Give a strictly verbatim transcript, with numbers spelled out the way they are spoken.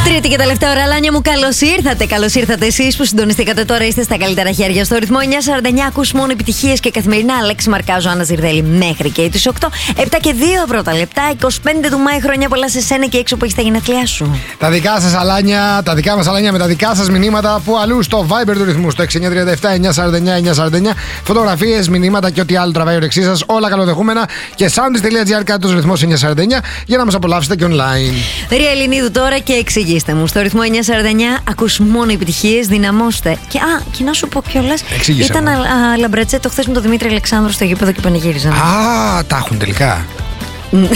Τρίτη και τελευταία ώρα, Λάνια μου, καλώς ήρθατε. Καλώς ήρθατε εσείς που συντονιστήκατε τώρα. Είστε στα καλύτερα χέρια. Στο ρυθμό εννιά σαράντα εννιά ακούς μόνο επιτυχίες και καθημερινά. Αλέξη Μαρκάζο, Άννα Ζιρδέλη μέχρι και τις οκτώ. επτά και δύο πρώτα λεπτά. είκοσι πέντε του Μάη, χρόνια πολλά σε σένα και έξω που έχεις τα γενέθλιά σου. Τα δικά σας αλάνια, τα δικά μας αλάνια με τα δικά σας μηνύματα που αλλού στο Viber του ρυθμού. Στο έξι εννιά τρία επτά εννιά σαράντα εννιά εννιά σαράντα εννιά. Φωτογραφίες, μηνύματα και ό,τι άλλο τραβάει ο ρεξί σας. Όλα καλοδεχούμενα. Και soundis.gr κάτω του ρυθμός εννιά σαράντα εννιά για να μας απολαύσετε και online. Ρία Ελληνίδου τώρα και εξηγήστε μου. Στο ρυθμό εννιά σαράντα εννιά ακούς μόνο επιτυχίες, δυναμώστε. Και, α, και να σου πω κιόλας, ήταν α, α, λαμπρατσέτο χθες με τον Δημήτρη Αλεξάνδρου στο γήπεδο και πανηγύριζαν. Α, τα έχουν τελικά.